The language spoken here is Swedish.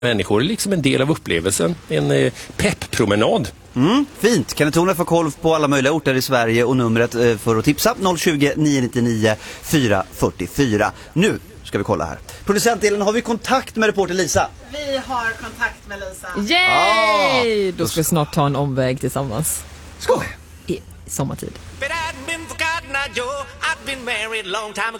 Människor är liksom en del av upplevelsen. En pepppromenad. Fint. Kan ni tona få koll på alla möjliga orter i Sverige och numret för att tipsa 020 999 444. Nu ska vi kolla här. Producentdelen, har vi kontakt med reporter Lisa? Vi har kontakt med Lisa. Yay! Då ska vi snart ta en omväg tillsammans. Skål! I sommartid. But I'd been forgotten, Joe. I'd been married a long time ago.